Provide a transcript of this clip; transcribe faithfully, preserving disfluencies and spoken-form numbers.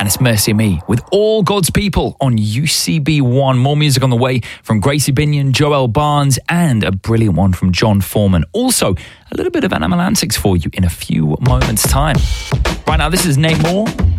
and it's Mercy Me with All God's People on U C B one. More music on the way from Gracie Binion, Joel Barnes, and a brilliant one from John Foreman. Also, a little bit of Animal Antics for you in a few moments' time. Right now, this is Nate Moore.